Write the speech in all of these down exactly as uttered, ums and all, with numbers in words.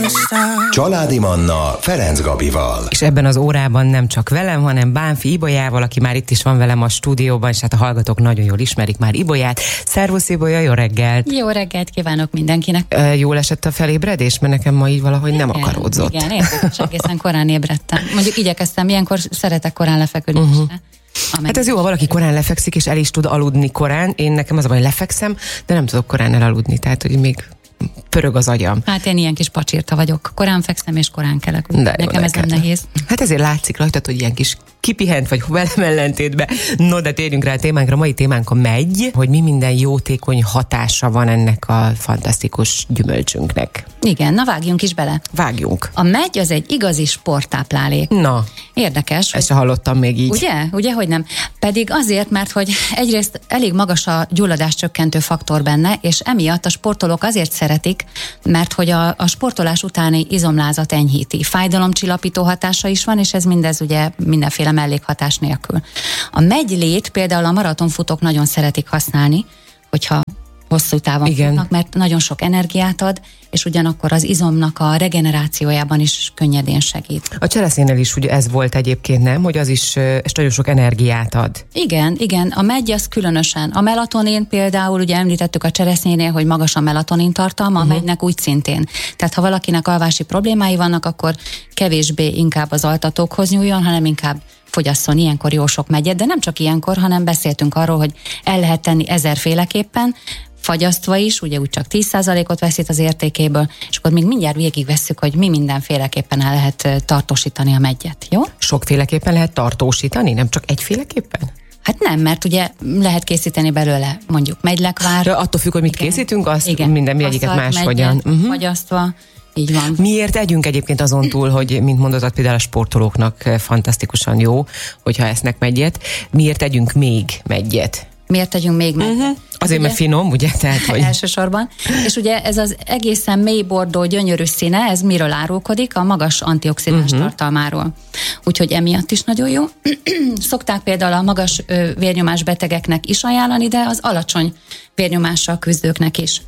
Családi Manna Ferenc Gabival. És ebben az órában nem csak velem, hanem Bánfi Ibolyával, aki már itt is van velem a stúdióban, és hát a hallgatók nagyon jól ismerik már Ibolyát. Szervusz Ibolya, jó reggelt! Jó reggelt kívánok mindenkinek! E, jól esett a felébredés, mert nekem ma így valahogy igen, nem akaródzott. Igen, érdekes, egészen korán ébredtem. Mondjuk igyekeztem, ilyenkor szeretek korán lefeküdni. Uh-huh. Hát ez jó, ha valaki korán lefekszik, és el is tud aludni korán. Én nekem az a baj, lefekszem, de nem tudok korán elaludni, tehát hogy még pörög az agyam. Hát én ilyen kis pacsirta vagyok. Korán fekszem, és korán kelek. Nekem ez nem nehéz. Hát ezért látszik rajtad, hogy ilyen kis kipihent vagy velem ellentétbe. No, de térjünk rá a témánkra. Mai témánk a megy, hogy mi minden jótékony hatása van ennek a fantasztikus gyümölcsünknek. Igen, na vágjunk is bele. Vágjunk. A megy az egy igazi sporttáplálék. Na. Érdekes. Ezt se hallottam még így. Ugye? Ugye, hogy nem? Pedig azért, mert hogy egyrészt elég magas a gyulladás csökkentő faktor benne, és emiatt a sportolók azért szeretik, mert hogy a, a sportolás utáni izomlázat enyhíti. Fájdalomcsillapító hatása is van, és ez mindez ugye mindenféle mellékhatás nélkül. A megylét például a maratonfutók nagyon szeretik használni, hogyha hosszú távon igen. futnak, mert nagyon sok energiát ad, és ugyanakkor az izomnak a regenerációjában is könnyedén segít. A cseresznyénél is ugye ez volt egyébként, nem? Hogy az is és nagyon sok energiát ad. Igen, igen. A megy az különösen. A melatonin például, ugye említettük a cseresznyénél, hogy magas a melatonin tartalma, uh-huh. a megynek úgy szintén. Tehát ha valakinek alvási problémái vannak, akkor kevésbé inkább az altatókhoz nyúljon, hanem inkább fogyasszon ilyenkor jó sok megyet, de nem csak ilyenkor, hanem beszéltünk arról, hogy el lehet tenni ezerféleképpen, fagyasztva is, ugye úgy csak tíz százalékot veszít az értékéből, és akkor még mindjárt végigvesszük, hogy mi mindenféleképpen el lehet tartósítani a megyet, jó? Sokféleképpen lehet tartósítani, nem csak egyféleképpen? Hát nem, mert ugye lehet készíteni belőle mondjuk megylekvár. De attól függ, hogy mit igen. készítünk, azt igen. minden mindegyiket máshogyan. Uh-huh. Fagyasztva. Így van. Miért együnk egyébként azon túl, hogy, mint mondod, például a sportolóknak fantasztikusan jó, hogyha esznek megyet, miért együnk még megyet? Miért tegyünk még meg? Uh-huh. Azért, ugye, mert finom, ugye? Tehát, hogy... Elsősorban. És ugye ez az egészen mély bordó, gyönyörű színe, ez miről árulkodik? A magas antioxidáns uh-huh. tartalmáról. Úgyhogy emiatt is nagyon jó. Szokták például a magas ö, vérnyomás betegeknek is ajánlani, de az alacsony vérnyomással küzdőknek is.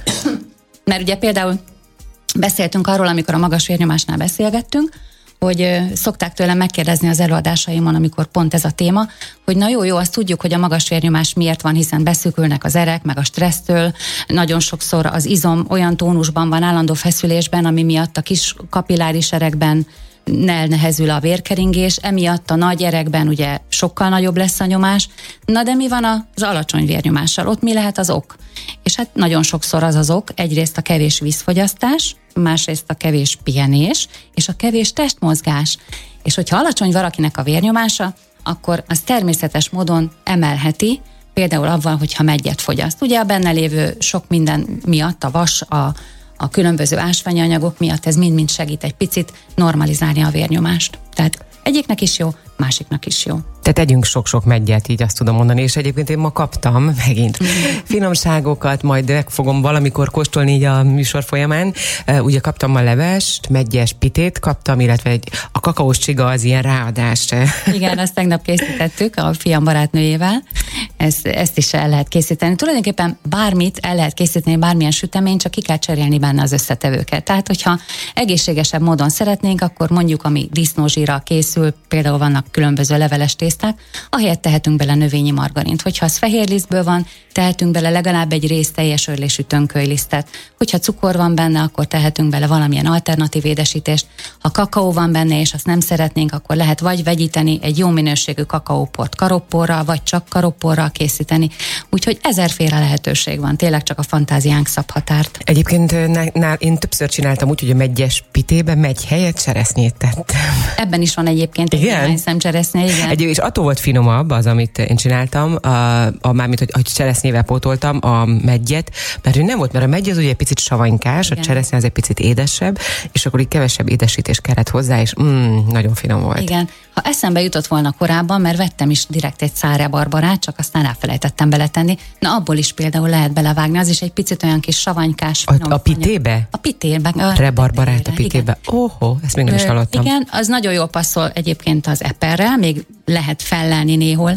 Mert ugye például beszéltünk arról, amikor a magas vérnyomásnál beszélgettünk, hogy szokták tőlem megkérdezni az előadásaimon, amikor pont ez a téma, hogy na jó, jó, azt tudjuk, hogy a magas vérnyomás miért van, hiszen beszűkülnek az erek, meg a stressztől, nagyon sokszor az izom olyan tónusban van, állandó feszülésben, ami miatt a kis kapilláris erekben elnehezül a vérkeringés, emiatt a nagy erekben ugye sokkal nagyobb lesz a nyomás. Na de mi van az alacsony vérnyomással? Ott mi lehet az ok? És hát nagyon sokszor az az ok, egyrészt a kevés vízfogyasztás, másrészt a kevés pihenés, és a kevés testmozgás. És hogyha alacsony valakinek a vérnyomása, akkor az természetes módon emelheti, például avval, hogyha megyet fogyaszt. Ugye a benne lévő sok minden miatt, a vas, a a különböző ásványanyagok miatt ez mind-mind segít egy picit normalizálni a vérnyomást. Tehát egyiknek is jó, másiknak is jó. Tehát tegyünk sok-sok meggyet, így azt tudom mondani, és egyébként én ma kaptam megint finomságokat, majd meg fogom valamikor kóstolni így a műsor folyamán. Uh, ugye kaptam ma levest, meggyes pitét kaptam, illetve egy, a kakaós csiga az ilyen ráadás. Igen, azt tegnap készítettük a fiam barátnőjével. Ezt, ezt is el lehet készíteni. Tulajdonképpen bármit el lehet készíteni, bármilyen süteményt, csak ki kell cserélni benne az összetevőket. Tehát, hogyha egészségesebb módon szeretnénk, akkor mondjuk, ami disznózsírral készül, például vannak különböző leveles tészták, ahelyett tehetünk bele növényi margarint. Hogyha az fehérlisztből van, tehetünk bele legalább egy rész teljes örlésű tönkölylisztet. Hogyha cukor van benne, akkor tehetünk bele valamilyen alternatív édesítést. Ha kakaó van benne, és azt nem szeretnénk, akkor lehet vagy vegyíteni egy jó minőségű kakaóport karopporral, vagy csak karopporral készíteni. Úgyhogy ezerféle lehetőség van. Tényleg csak a fantáziánk szab határt. Egyébként nál, én többször csináltam úgy, hogy a meggyes pitében megy helyett cseresznyét tettem. Ebben is van egyébként egy néhány szem cseresznye, igen. Egy, és attól volt finomabb az, amit én csináltam, a, a mármint, hogy, hogy cseresznyével pótoltam a meggyet, mert ő nem volt, mert a megy az ugye egy picit savanykás, igen. A cseresznye az egy picit édesebb, és akkor így kevesebb édesítés kellett hozzá, és mm, nagyon finom volt. Igen. Ha eszembe jutott volna korábban, mert vettem is direkt egy száre barbarát, csak aztán elfelejtettem beletenni, na abból is például lehet belevágni, az is egy picit olyan kis savanykás. A, a pitébe? A pitébe. A rebarbarát a pitébe. Óhó, ezt még nem is hallottam. Igen, az nagyon jól passzol egyébként az eperrel, még lehet fellelni néhol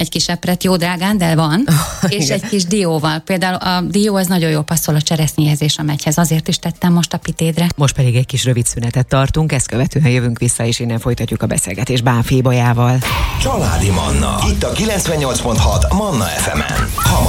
egy kis epret, jó drágán, de van, Oh, és igen. egy kis dióval. Például a dió az nagyon jól passzol a cseresznyéhez és a megyhez, azért is tettem most a pitédre. Most pedig egy kis rövid szünetet tartunk, ezt követően jövünk vissza, és innen folytatjuk a beszélgetést Bánffy Ibolyával. Családi Manna. Itt a kilencvennyolc pont hat Manna ef emen. Hamar